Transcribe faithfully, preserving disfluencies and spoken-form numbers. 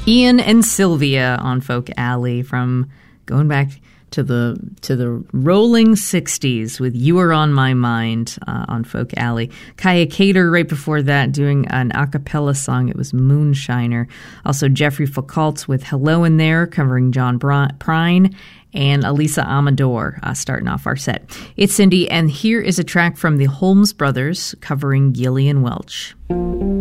Ian and Sylvia on Folk Alley from going back to the to the rolling sixties with You Are On My Mind uh, on Folk Alley. Kaya Cater right before that doing an a cappella song. It was Moonshiner. Also Jeffrey Foucault with Hello in There covering John Prine. And Elisa Amador uh, starting off our set. It's Cindy, and here is a track from the Holmes Brothers covering Gillian Welch.